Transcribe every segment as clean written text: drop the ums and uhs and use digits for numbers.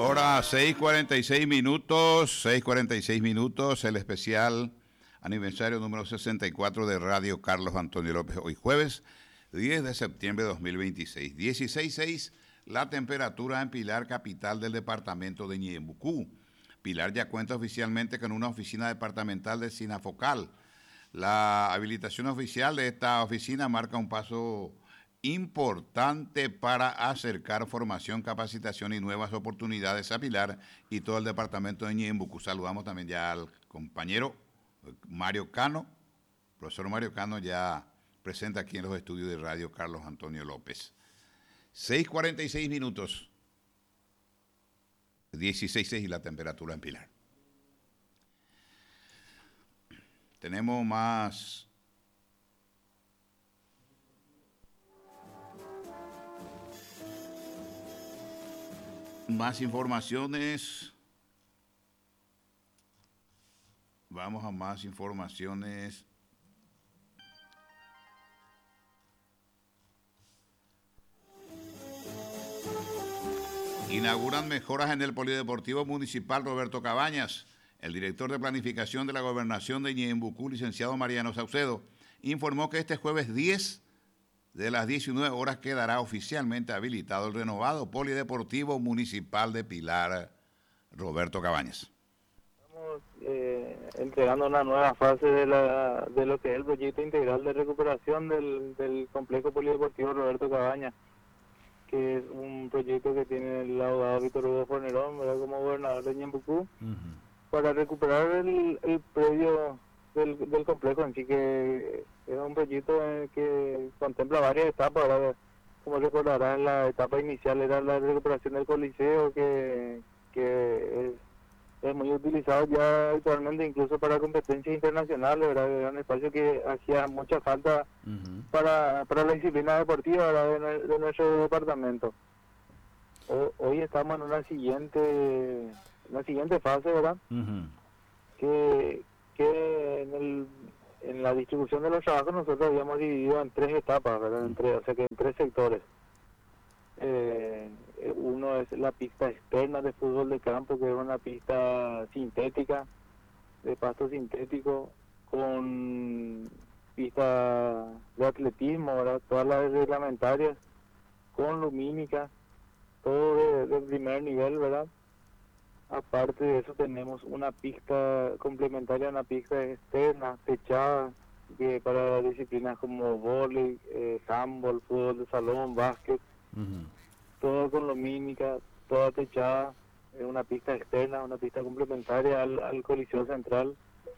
Hora 6:46 minutos, el especial aniversario número 64 de Radio Carlos Antonio López, hoy jueves 10 de septiembre de 2026. 16:6 la temperatura en Pilar, capital del departamento de Ñeembucú. Pilar ya cuenta oficialmente con una oficina departamental de Sinafocal. La habilitación oficial de esta oficina marca un paso importante para acercar formación, capacitación y nuevas oportunidades a Pilar y todo el departamento de Ñeembucú. Saludamos también ya al compañero Mario Cano, profesor Mario Cano, ya presente aquí en los estudios de Radio Carlos Antonio López. 6:46 minutos, 16:6 y la temperatura en Pilar. Tenemos más informaciones. Vamos a más informaciones. Inauguran mejoras en el Polideportivo Municipal Roberto Cabañas. El director de Planificación de la Gobernación de Ñeembucú, licenciado Mariano Saucedo, informó que este jueves 10 de las 19 horas quedará oficialmente habilitado el renovado Polideportivo Municipal de Pilar Roberto Cabañas. Estamos entregando una nueva fase de lo que es el proyecto integral de recuperación del complejo polideportivo Roberto Cabañas, que es un proyecto que tiene el abogado Víctor Hugo Fornerón, ¿verdad?, como gobernador de Ñeembucú, para recuperar el predio del complejo en sí, que es un proyecto que contempla varias etapas. ¿Verdad? Como recordarán, la etapa inicial era la recuperación del coliseo, que es muy utilizado ya actualmente incluso para competencias internacionales, ¿verdad? Era un espacio que hacía mucha falta para la disciplina deportiva, ¿verdad?, de nuestro departamento. Hoy estamos en una siguiente fase, ¿verdad? Que en la distribución de los trabajos nosotros habíamos dividido en tres etapas, ¿verdad? En tres sectores. Uno es la pista externa de fútbol de campo, que es una pista sintética, de pasto sintético, con pista de atletismo, ¿verdad?, todas las reglamentarias, con lumínica, todo de primer nivel, ¿verdad? Aparte de eso tenemos una pista complementaria, una pista externa, techada, que para disciplinas como vóley, handball, fútbol de salón, básquet, todo con lumínica, toda techada, una pista externa, una pista complementaria al coliseo central.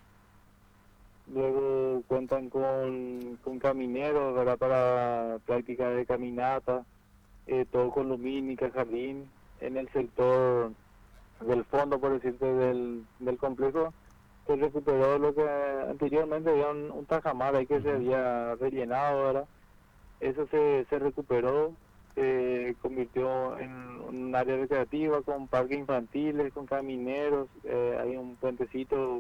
Luego cuentan con camineros, ¿verdad?, para práctica de caminata, todo con lumínica, jardín. En el sector del fondo, por decirte, del complejo, se recuperó lo que anteriormente había un tajamar ahí que se había rellenado, ¿verdad? Eso se recuperó, se convirtió en un área recreativa con parques infantiles, con camineros, hay un puentecito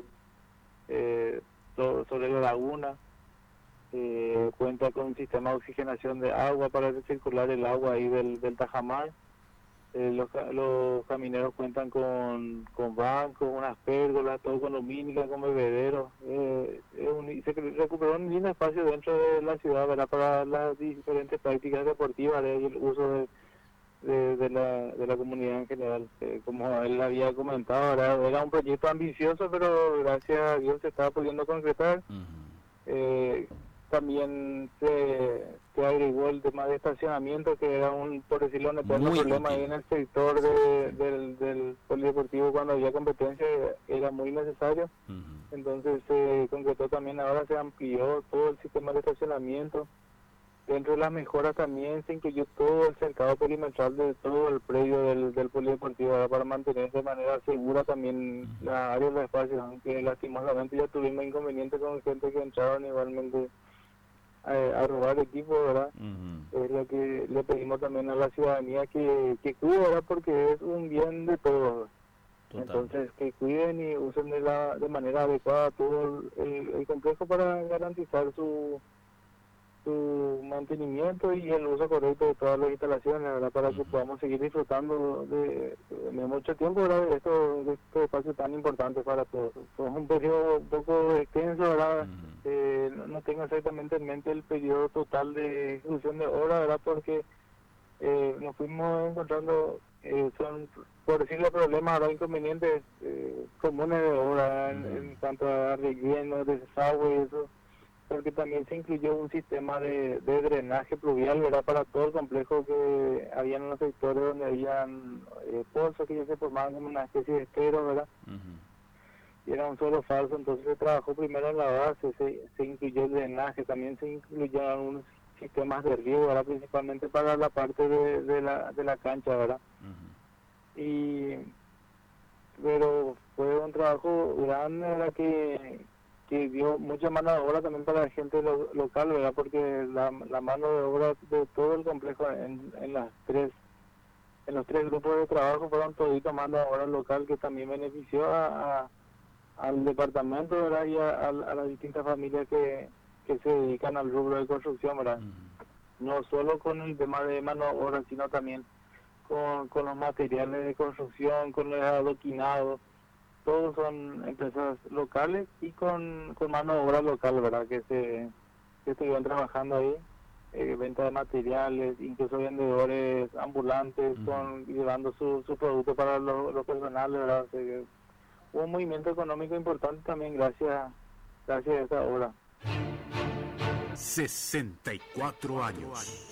sobre la laguna, cuenta con un sistema de oxigenación de agua para recircular el agua ahí del tajamar. Los camineros cuentan con bancos, unas pérgolas, todo con lumínica, con bebederos. Se recuperó un lindo espacio dentro de la ciudad, ¿verdad?, para las diferentes prácticas deportivas, ¿verdad?, y el uso de la comunidad en general. Como él había comentado, ¿verdad?, era un proyecto ambicioso, pero gracias a Dios se estaba pudiendo concretar. También se agregó el tema de estacionamiento, que era por decirlo, un eterno problema ahí en el sector del polideportivo. Cuando había competencia era muy necesario. Entonces se concretó también, ahora se amplió todo el sistema de estacionamiento. Dentro de las mejoras también se incluyó todo el cercado perimetral de todo el predio del polideportivo, ¿verdad?, para mantener de manera segura también la área de los espacios, aunque lastimosamente ya tuvimos inconvenientes con gente que entraron igualmente a robar equipo, ¿verdad? Es lo que le pedimos también a la ciudadanía que cuide, ¿verdad?, porque es un bien de todos. Entonces, que cuiden y usen de manera adecuada todo el complejo para garantizar su su mantenimiento y el uso correcto de todas las instalaciones, ¿verdad? Para que podamos seguir disfrutando de mucho tiempo, ¿verdad? De este espacio tan importante para todos. Es un periodo un poco extenso, ¿verdad? No tengo exactamente en mente el periodo total de ejecución de obra, ¿verdad? Porque nos fuimos encontrando, son, por decirlo, problemas, ¿verdad? Inconvenientes comunes de obra en cuanto a relleno, desagüe, eso, porque también se incluyó un sistema de drenaje pluvial, ¿verdad? Para todo el complejo, que había en los sectores donde habían pozos que ya se formaban como una especie de estero, ¿verdad? Y era un suelo falso, entonces se trabajó primero en la base, se incluyó el drenaje, también se incluyeron algunos sistemas de riego, ¿verdad? Principalmente para la parte de la cancha, ¿verdad? Pero fue un trabajo grande, ¿verdad? Que dio mucha mano de obra también para la gente local, ¿verdad? Porque la mano de obra de todo el complejo en los tres grupos de trabajo fueron todito mano de obra local, que también benefició al departamento, ¿verdad? Y a las distintas familias que se dedican al rubro de construcción, ¿verdad? No solo con el tema de mano de obra, sino también con los materiales de construcción, con los adoquinados. Todos son empresas locales y con mano de obra local, ¿verdad? Que estuvieron trabajando ahí, venta de materiales, incluso vendedores ambulantes, llevando su producto para los personales, ¿verdad? Hubo un movimiento económico importante también gracias a esta obra. 64 años.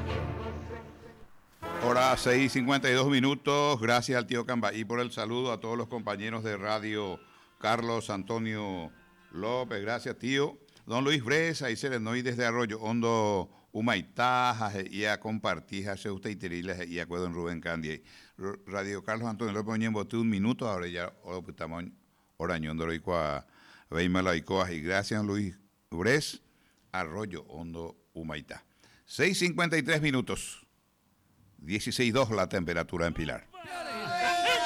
Hora 6:52 minutos. Gracias al tío Cambaí por el saludo, a todos los compañeros de radio. Carlos Antonio López, gracias, tío. Don Luis Bresa y Serenoy desde Arroyo Hondo, Humaitá, y a compartir, hace usted y teriles y acuerdo en Rubén Candy. Radio Carlos Antonio López, oñen boté un minuto, ahora ya estamos orañando y veimela y coas. Y gracias, Luis Bres, Arroyo Hondo, Humaitá. 6:53 minutos. 16.2 la temperatura en Pilar.